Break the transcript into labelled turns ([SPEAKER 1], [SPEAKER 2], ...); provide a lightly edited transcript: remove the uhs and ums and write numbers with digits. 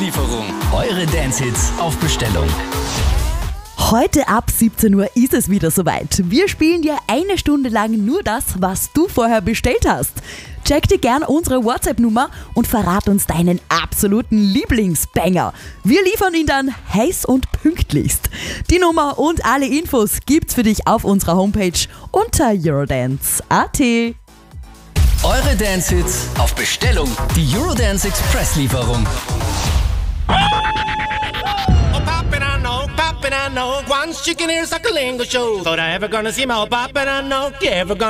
[SPEAKER 1] Expresslieferung. Eure Dance-Hits auf Bestellung.
[SPEAKER 2] Heute ab 17 Uhr ist es wieder soweit. Wir spielen dir eine Stunde lang nur das, was du vorher bestellt hast. Check dir gern unsere WhatsApp-Nummer und verrat uns deinen absoluten Lieblingsbanger. Wir liefern ihn dann heiß und pünktlichst. Die Nummer und alle Infos gibt's für dich auf unserer Homepage unter Eurodance.at.
[SPEAKER 1] Eure Dance-Hits auf Bestellung. Die Eurodance Expresslieferung.
[SPEAKER 3] Poppin', I know, one chicken ears like a lingo show. Thought I ever gonna see my poppin', I know, ever gonna